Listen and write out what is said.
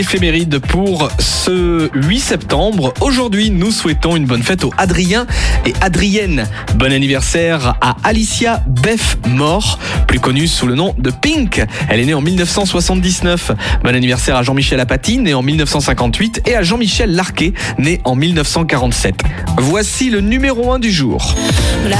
Éphéméride pour ce 8 septembre. Aujourd'hui, nous souhaitons une bonne fête aux Adrien et Adrienne. Bon anniversaire à Alicia Beth Moore, plus connue sous le nom de Pink. Elle est née en 1979. Bon anniversaire à Jean-Michel Apathy, né en 1958, et à Jean-Michel Larquet, né en 1947. Voici le numéro 1 du jour.